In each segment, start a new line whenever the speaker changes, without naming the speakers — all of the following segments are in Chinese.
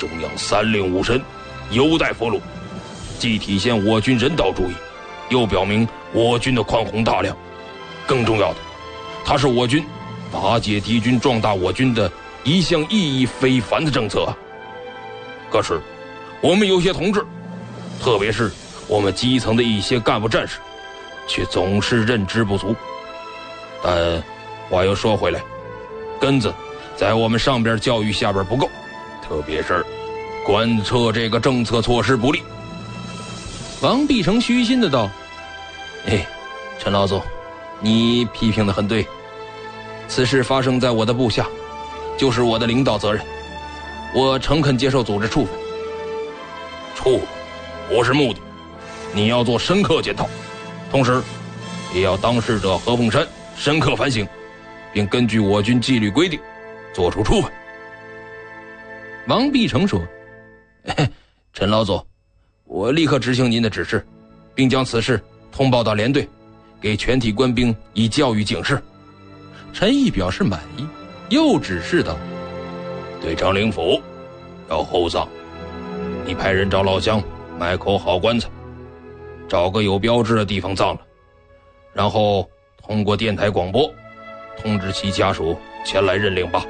中央三令五申，优待俘虏，既体现我军人道主义，又表明我军的宽宏大量。更重要的，它是我军瓦解敌军、壮大我军的一项意义非凡的政策啊。可是我们有些同志，特别是我们基层的一些干部战士，却总是认知不足。但话又说回来，根子在我们上边教育下边不够，特别是贯彻这个政策措施不力。
王必成虚心的道：陈老总，你批评的很对，此事发生在我的部下，就是我的领导责任，我诚恳接受组织处分。
处分不是目的，你要做深刻检讨，同时也要当事者何凤山深刻反省，并根据我军纪律规定做出处分。
王必成说：陈老总，我立刻执行您的指示，并将此事通报到连队，给全体官兵以教育警示。陈毅表示满意，又指示道：
队长领府要厚葬，你派人找老乡买口好棺材，找个有标志的地方葬了，然后通过电台广播通知其家属前来认领吧。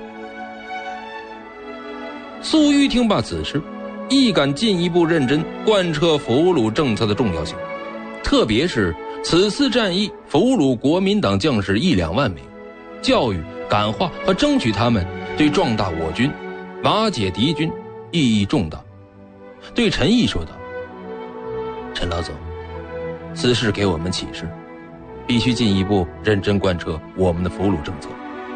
粟裕听罢此事，亦感进一步认真贯彻俘虏政策的重要性，特别是此次战役俘虏国民党将士1-2万名，教育、感化和争取他们，对壮大我军、瓦解敌军意义重大。对陈毅说道：陈老总，此事给我们启示，必须进一步认真贯彻我们的俘虏政策。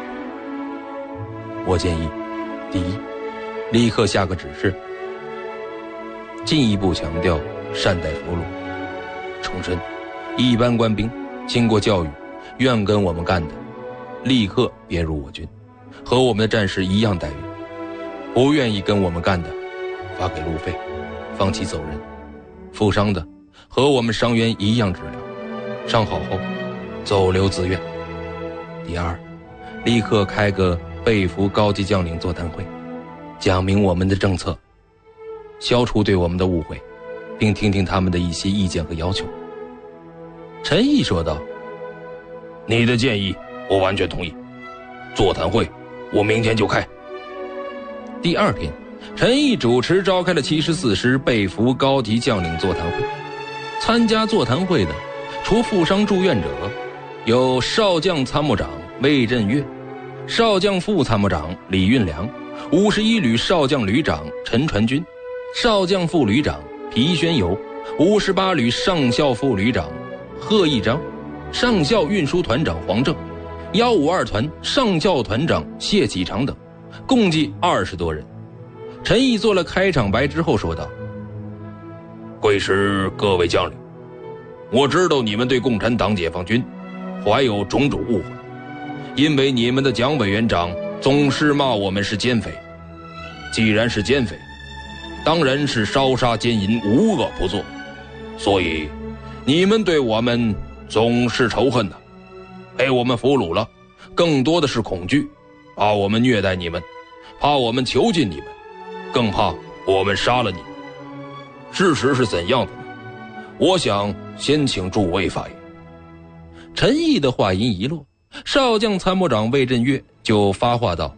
我建议，第一，立刻下个指示，进一步强调善待俘虏，重申一般官兵经过教育，愿跟我们干的，立刻编入我军，和我们的战士一样待遇；不愿意跟我们干的，发给路费，放弃走人；负伤的，和我们伤员一样治疗，伤好后走留自愿。第二，立刻开个被俘高级将领座谈会，讲明我们的政策，消除对我们的误会，并听听他们的一些意见和要求。陈毅说道：
你的建议我完全同意，座谈会我明天就开。
第二天，陈毅主持召开了74师被俘高级将领座谈会。参加座谈会的，除负伤住院者，有少将参谋长魏振岳、少将副参谋长李运良、51旅少将旅长陈传军、少将副旅长皮宣友、58旅上校副旅长贺义章、上校运输团长黄正、152团上校团长谢启长等，共计20多人。陈毅做了开场白之后说道：
贵师各位将领，我知道你们对共产党解放军怀有种种误会，因为你们的蒋委员长总是骂我们是奸匪。既然是奸匪，当然是烧杀奸淫无恶不作，所以你们对我们总是仇恨的，被我们俘虏了，更多的是恐惧，怕我们虐待你们，怕我们囚禁你们，更怕我们杀了你们。事实是怎样的呢？我想先请诸位发言。
陈毅的话音一落，少将参谋长魏振岳就发话道：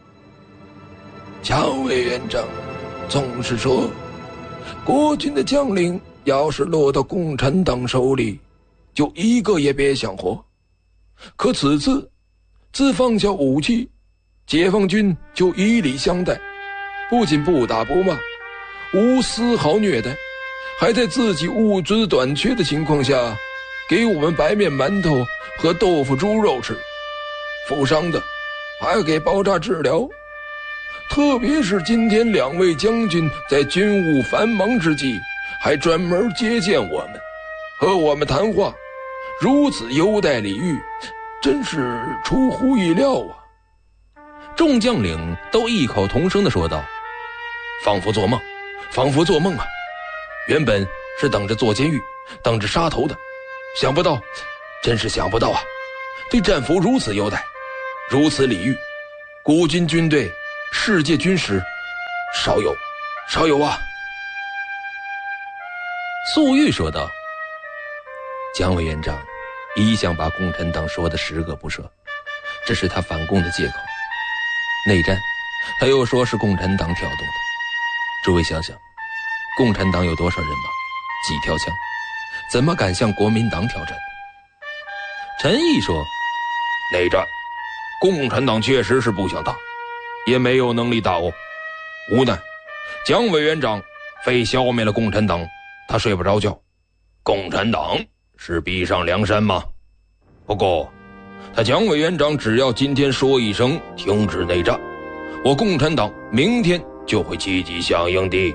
蒋委员长总是说，国军的将领要是落到共产党手里，就一个也别想活。可此次自放下武器，解放军就以礼相待，不仅不打不骂，无丝毫虐待，还在自己物资短缺的情况下，给我们白面馒头和豆腐猪肉吃，负伤的还给包扎治疗。特别是今天2位将军在军务繁忙之际，还专门接见我们，和我们谈话，如此优待礼遇，真是出乎意料啊！
众将领都异口同声地说道：
仿佛做梦，仿佛做梦啊！原本是等着坐监狱，等着杀头的，想不到，真是想不到啊！对战俘如此优待，如此礼遇，国军军队世界军史少有，
少有啊。
粟裕说道。蒋委员长一向把共产党说的十恶不赦，这是他反共的借口。内战他又说是共产党挑动的。诸位想想，共产党有多少人马，几条枪，怎么敢向国民党挑战？陈毅说，
内战共产党确实是不想打，也没有能力打哦。无奈蒋委员长非消灭了共产党，他睡不着觉。共产党是逼上梁山吗？不过他蒋委员长只要今天说一声停止内战，我共产党明天就会积极响应的。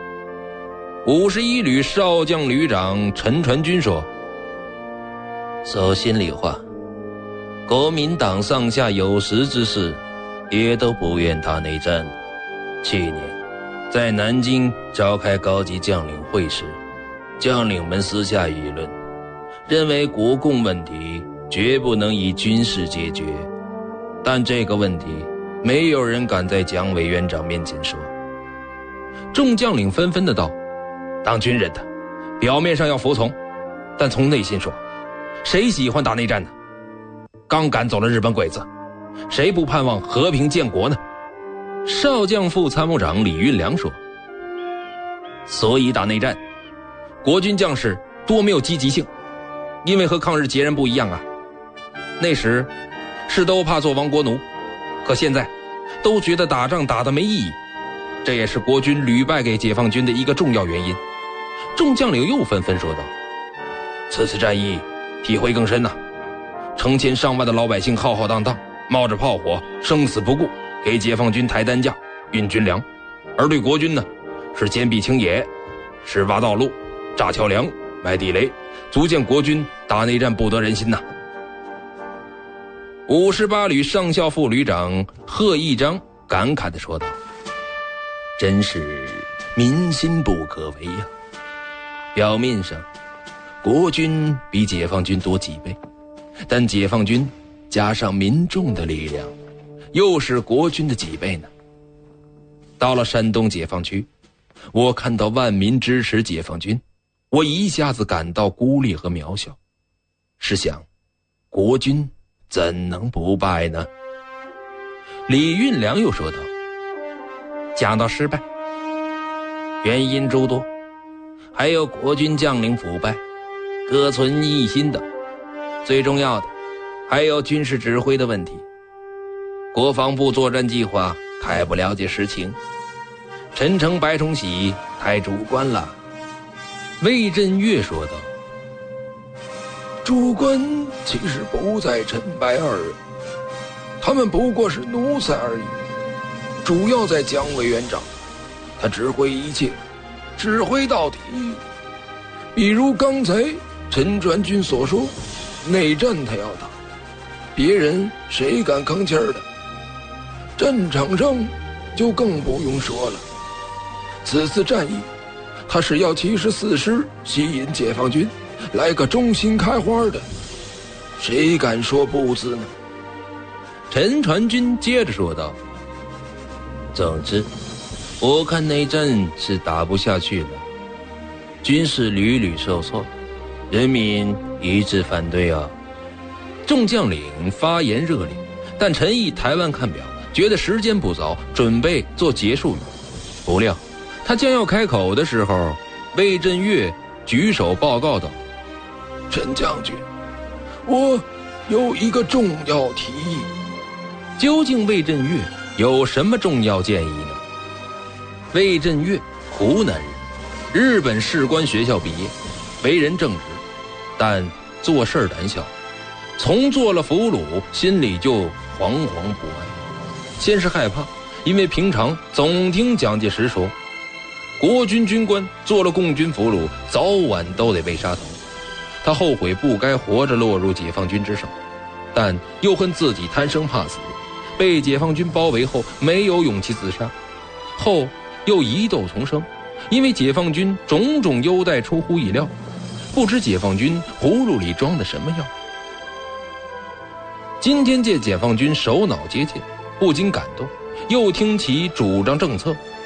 51旅少将旅长陈传军说，说心里话，国民党上下有识之士也都不愿打内战。去年在南京召开高级将领会时，将领们私下议论，认为国共问题绝不能以军事解决，但这个问题没有人敢在蒋委员长面前说。众将领纷纷的道，当军人的表面上要服从，但从内心说，谁喜欢打内战呢？刚赶走了日本鬼子，谁不盼望和平建国呢？少将副参谋长李运良说，所以打内战，国军将士多没有积极性，因为和抗日节人不一样啊。那时是都怕做亡国奴，可现在都觉得打仗打得没意义，这也是国军屡败给解放军的一个重要原因。众将领又纷纷说道，此次战役体会更深呐，成千上万的老百姓浩浩荡荡，冒着炮火，生死不顾，给解放军抬担架，运军粮，而对国军呢，是坚壁清野，是挖道路，炸桥梁，埋地雷，足见国军打内战不得人心呐。58旅上校副旅长贺一章感慨地说道，真是民心不可为呀。表面上国军比解放军多几倍，但解放军加上民众的力量又是国军的几倍呢？到了山东解放区，我看到万民支持解放军，我一下子感到孤立和渺小。试想，国军怎能不败呢？李运良又说道，讲到失败，原因诸多，还有国军将领腐败，各存一心的，最重要的还有军事指挥的问题。国防部作战计划太不了解实情，陈诚白崇禧太主观了。魏振岳说道，
主观其实不在陈白二人，他们不过是奴才而已，主要在蒋委员长，他指挥一切，指挥到底。比如刚才陈传军所说，内战他要打，别人谁敢吭气儿的？战场上就更不用说了，此次战役他是要74师吸引解放军，来个中心开花的，谁敢说不字呢？
陈传军接着说道，总之我看内战是打不下去了，军事屡屡受挫，人民一致反对啊。众将领发言热烈，但陈毅台湾看表，觉得时间不早，准备做结束语。不料他将要开口的时候，魏振岳举手报告道，
陈将军，我有一个重要提议。
究竟魏振岳有什么重要建议呢？魏振岳，湖南人，日本士官学校毕业，为人正直，但做事胆小，从做了俘虏，心里就惶惶不安。先是害怕，因为平常总听蒋介石说，国军军官做了共军俘虏，早晚都得被杀头。他后悔不该活着落入解放军之手，但又恨自己贪生怕死，被解放军包围后没有勇气自杀，后又疑窦丛生，因为解放军种种优待出乎意料，不知解放军葫芦里装的什么药。今天见解放军首脑接见，不禁感动，又听其主张政策，